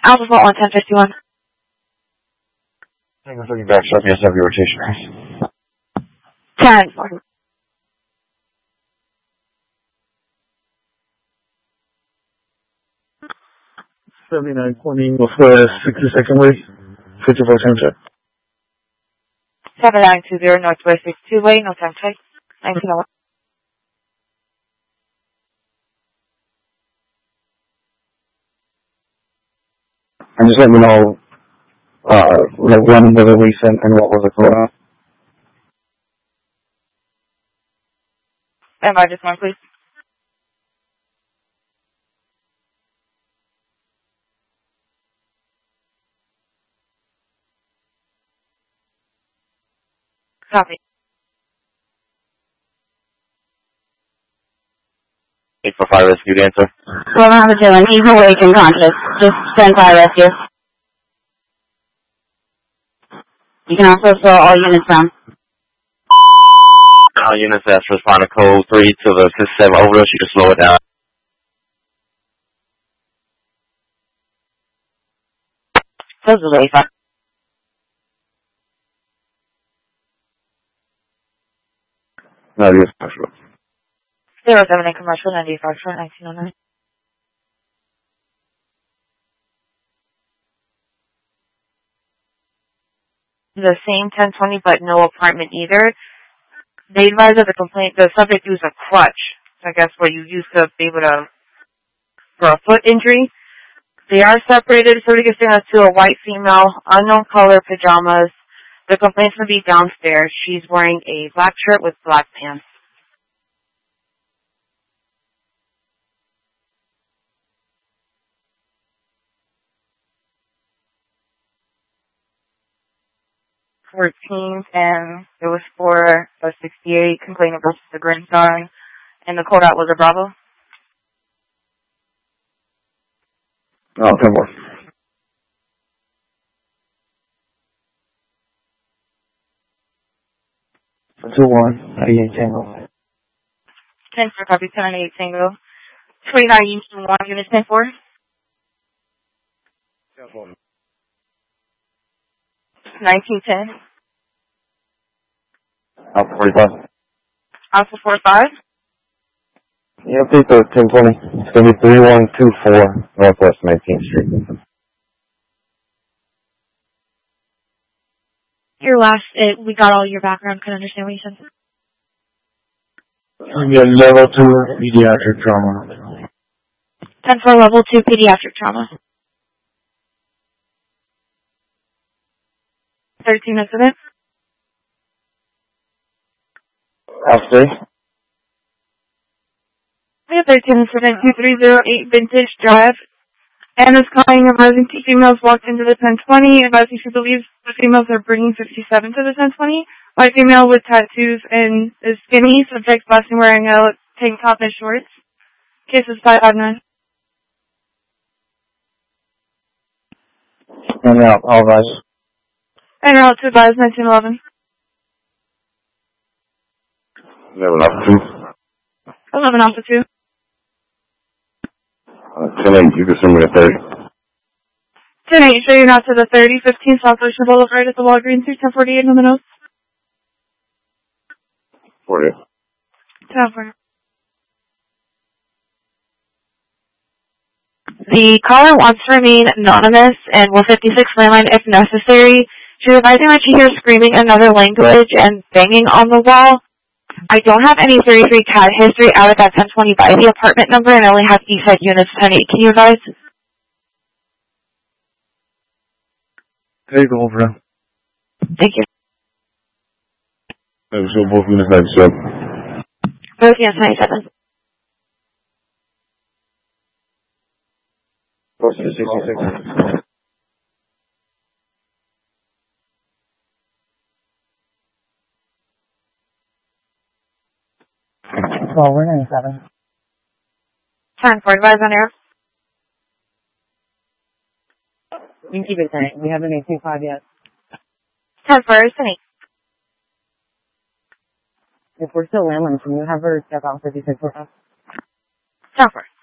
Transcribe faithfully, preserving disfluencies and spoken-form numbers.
Alpha Vault one ten fifty-one. Thank you for looking back. Southwest heavy rotation. ten. seventy-nine twenty before sixty-second way. fifty-four ten check. seven nine two zero Northwest sixty-two way, no time check. nineteen oh one. And just let me know, uh, like when was it recent and what was it for? Am I just one, please? Copy. eight four five rescue answer. Well, I'm doing. He's awake and conscious. Just send fire rescue. You can also slow all units down. All units ask to respond to code three to the six seven overdose. You can slow it down. Those are really fun. No, you're special. zero seven eight commercial ninety-five for nineteen oh nine. The same ten twenty, but no apartment either. They advise that the complaint, the subject used a crutch, I guess what you use to be able to, for a foot injury. They are separated, so we can stand us to a white female, unknown color pajamas. The complaint's going to be downstairs. She's wearing a black shirt with black pants. fourteenth, and it was for a sixty-eight complainant versus the Green Star, and the code out was a Bravo. Oh, ten more. two one, ninety-eight Tango. ten for copy, ten ninety-eight Tango. twenty-nine Union one, unit ten four. nineteen ten. Alpha forty-five. Alpha forty-five. Yeah, update the ten twenty. It's going to be three one two four Northwest nineteenth Street. Your last, it, we got all your background, couldn't understand what you said. Yeah, level two pediatric trauma. ten for level two pediatric trauma. thirteen incident. After? We have thirteen incident, two three zero eight Vintage Drive. Anna's calling, advising two females walked into the ten twenty, advising she believes the females are bringing fifty-seven to the ten twenty. White female with tattoos and is skinny, subject last seen wearing a tank top and shorts. Case is five five nine. And now, all right. And route to advise nineteen eleven. Level up two. eleven Alpha two. Uh, ten eight, you can send me the thirty. ten eight, showing out to the thirty, fifteen South Ocean Boulevard at the Walgreens, ten forty-eight on the nose. forty. ten four. The caller wants to remain anonymous and will fifty-six landline if necessary. She's advising that she hears screaming in another language and banging on the wall. I don't have any thirty-three C A D history out of that ten twenty by the apartment number, and I only have E FED units ten eight. Can you advise? Take over. Thank you. So both units ninety-seven. Both units ninety-seven. Close to sixty-six. Well, we're ninety-seven. ten four, advise on air. You can keep it ten. We haven't made two five yet. ten four, ten eight. If we're still landline, can you have her check off fifty-six for us? ten four.